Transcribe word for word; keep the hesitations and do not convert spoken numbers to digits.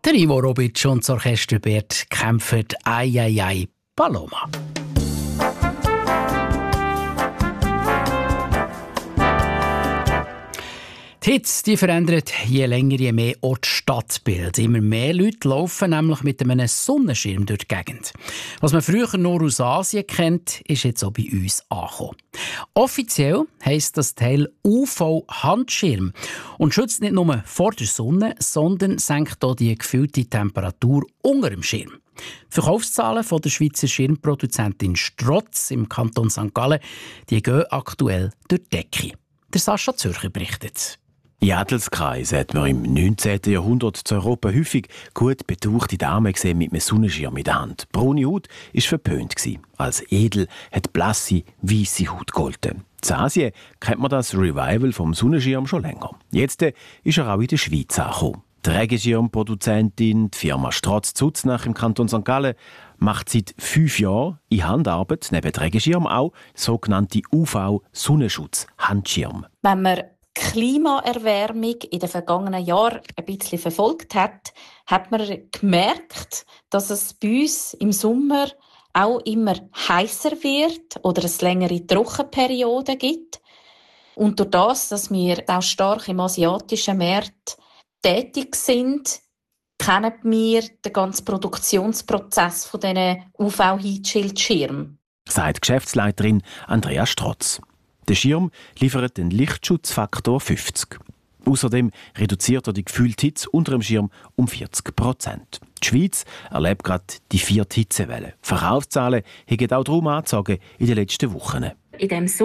Der Ivo Robic und das Orchester Bert kämpfen «Ai, ai, ai, Paloma». Die Hitze die verändert je länger, je mehr auch das Stadtbild. Immer mehr Leute laufen nämlich mit einem Sonnenschirm durch die Gegend. Was man früher nur aus Asien kennt, ist jetzt auch bei uns angekommen. Offiziell heisst das Teil U V-Handschirm und schützt nicht nur vor der Sonne, sondern senkt auch die gefühlte Temperatur unter dem Schirm. Die Verkaufszahlen von der Schweizer Schirmproduzentin Strotz im Kanton Sankt Gallen die gehen aktuell durch die Decke. Der Sascha Zürcher berichtet. In Adelskreisen hat man im neunzehnten Jahrhundert zu Europa häufig gut betuchte Damen gesehen mit einem Sonnenschirm in der Hand. Braune Haut war verpönt. Als edel hat blasse, weisse Haut gegolten. In Asien kennt man das Revival vom Sonnenschirm schon länger. Jetzt ist er auch in der Schweiz angekommen. Die Regenschirmproduzentin, die Firma Strotz Zutznach im Kanton Sankt Gallen, macht seit fünf Jahren in Handarbeit neben dem Regenschirm auch sogenannte U V-Sonnenschutz-Handschirm. Wenn man Klimaerwärmung in den vergangenen Jahren ein bisschen verfolgt hat, hat man gemerkt, dass es bei uns im Sommer auch immer heißer wird oder es längere Trockenperioden gibt. Und durch das, dass wir auch stark im asiatischen Markt tätig sind, kennen wir den ganzen Produktionsprozess von diesen U V-Heatschildschirmen. Sagt Geschäftsleiterin Andrea Strotz. Der Schirm liefert den Lichtschutzfaktor fünfzig. Außerdem reduziert er die gefühlte Hitze unter dem Schirm um vierzig Prozent. Die Schweiz erlebt gerade die vierte Hitzewelle. Verkaufszahlen haben auch darum angezogen in den letzten Wochen. In diesem